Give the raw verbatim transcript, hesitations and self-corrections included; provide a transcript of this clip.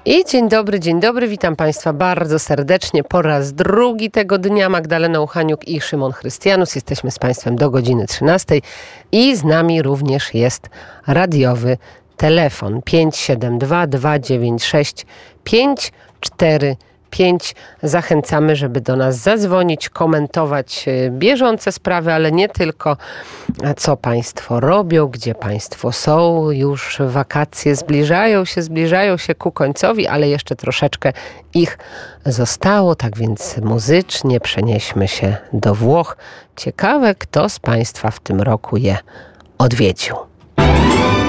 I dzień dobry, dzień dobry, witam Państwa bardzo serdecznie po raz drugi tego dnia. Magdalena Uchaniuk i Szymon Chrystianus. Jesteśmy z Państwem do godziny trzynastej i z nami również jest radiowy telefon pięć siedem dwa, dwa dziewięć sześć, pięć cztery pięć. Zachęcamy, żeby do nas zadzwonić, komentować bieżące sprawy, ale nie tylko. Co Państwo robią, gdzie Państwo są. Już wakacje zbliżają się, zbliżają się ku końcowi, ale jeszcze troszeczkę ich zostało. Tak więc muzycznie przenieśmy się do Włoch. Ciekawe, kto z Państwa w tym roku je odwiedził.